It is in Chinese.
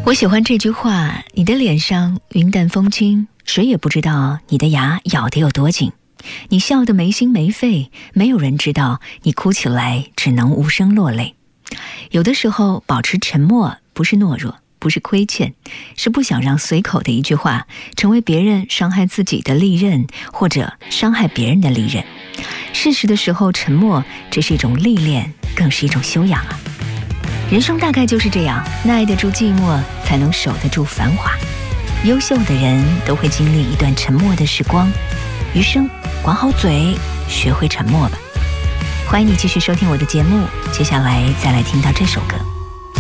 我喜欢这句话，你的脸上云淡风轻，谁也不知道你的牙咬得有多紧，你笑得没心没肺，没有人知道你哭起来只能无声落泪。有的时候保持沉默不是懦弱，不是亏欠，是不想让随口的一句话成为别人伤害自己的利刃，或者伤害别人的利刃。适时的时候沉默，这是一种历练，更是一种修养啊。人生大概就是这样，耐得住寂寞，才能守得住繁华。优秀的人都会经历一段沉默的时光，余生管好嘴，学会沉默吧。欢迎你继续收听我的节目，接下来再来听到这首歌。